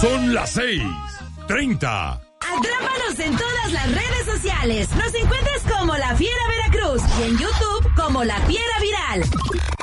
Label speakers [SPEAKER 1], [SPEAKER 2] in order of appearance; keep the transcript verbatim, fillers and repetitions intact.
[SPEAKER 1] Son las seis treinta.
[SPEAKER 2] Atrápanos en todas las redes sociales. Nos encuentras como La Fiera Veracruz y en YouTube como La Fiera Viral.